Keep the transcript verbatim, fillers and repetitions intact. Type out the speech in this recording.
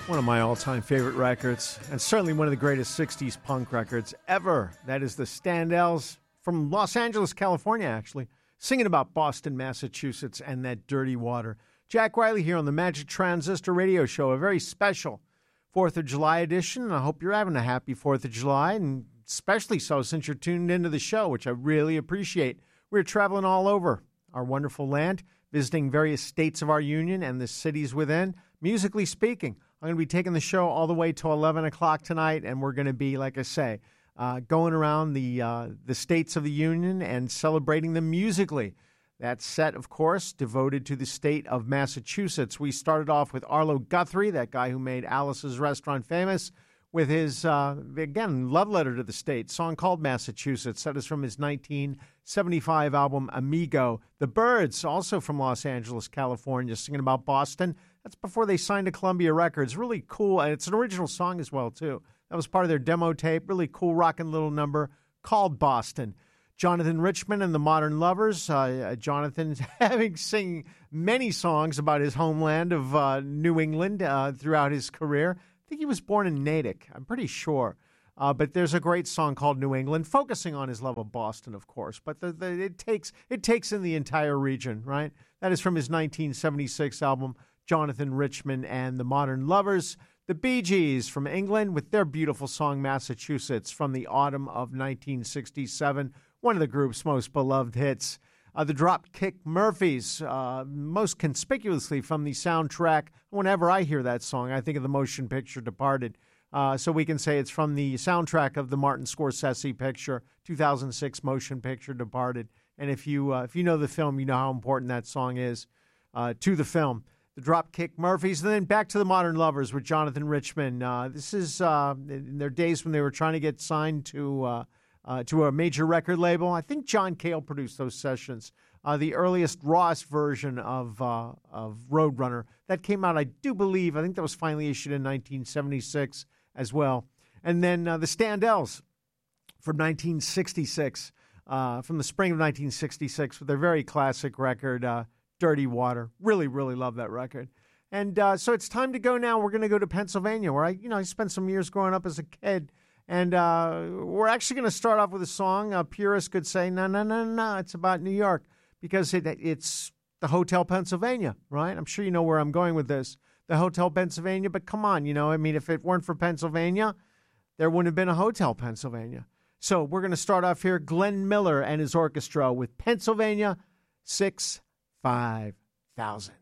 One of my all-time favorite records, and certainly one of the greatest sixties punk records ever. That is the Standells from Los Angeles, California, actually, singing about Boston, Massachusetts, and that dirty water. Jack Riley here on the Magic Transistor Radio Show, a very special fourth of July edition, and I hope you're having a happy fourth of July, and especially so since you're tuned into the show, which I really appreciate. We're traveling all over our wonderful land, visiting various states of our union and the cities within. Musically speaking, I'm going to be taking the show all the way till eleven o'clock tonight, and we're going to be, like I say, uh, going around the uh, the states of the union and celebrating them musically. That set, of course, devoted to the state of Massachusetts. We started off with Arlo Guthrie, that guy who made Alice's Restaurant famous, with his, uh, again, love letter to the state, song called Massachusetts. That is from his nineteen seventy-five album, Amigo. The Byrds, also from Los Angeles, California, singing about Boston. That's before they signed to Columbia Records. Really cool, and it's an original song as well, too. That was part of their demo tape. Really cool, rockin' little number called Boston. Jonathan Richman and the Modern Lovers. Uh, Jonathan having sing many songs about his homeland of uh, New England uh, throughout his career. I think he was born in Natick, I'm pretty sure. Uh, but there's a great song called New England, focusing on his love of Boston, of course. But the, the, it takes it takes in the entire region, right? That is from his nineteen seventy-six album, Jonathan Richman and the Modern Lovers. The Bee Gees from England with their beautiful song Massachusetts from the autumn of nineteen sixty-seven, one of the group's most beloved hits. Uh, the Dropkick Murphys, uh, most conspicuously from the soundtrack. Whenever I hear that song, I think of the motion picture Departed. Uh, so we can say it's from the soundtrack of the Martin Scorsese picture, two thousand six motion picture Departed. And if you uh, if you know the film, you know how important that song is uh, to the film. The Dropkick Murphys, and then back to the Modern Lovers with Jonathan Richman. Uh, this is uh, in their days when they were trying to get signed to uh, uh, to a major record label. I think John Cale produced those sessions. Uh, the earliest Ross version of uh, of Roadrunner that came out, I do believe, I think that was finally issued in nineteen seventy-six as well. And then uh, the Standells from nineteen sixty-six, uh, from the spring of nineteen sixty-six, with their very classic record, Uh, Dirty Water. Really, really love that record. And uh, so it's time to go now. We're going to go to Pennsylvania, where I, you know, I spent some years growing up as a kid. And uh, we're actually going to start off with a song. A purist could say, no, no, no, no, it's about New York, because it, it's the Hotel Pennsylvania, right? I'm sure you know where I'm going with this. The Hotel Pennsylvania, but come on, you know, I mean, if it weren't for Pennsylvania, there wouldn't have been a Hotel Pennsylvania. So we're going to start off here, Glenn Miller and his orchestra with Pennsylvania six five thousand.